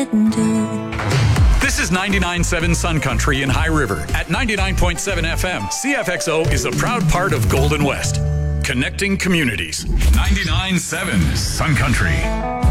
didn't do. This is 99.7 Sun Country in High River. At 99.7 FM, CFXO is a proud part of Golden West. Connecting communities. 99.7 Sun Country.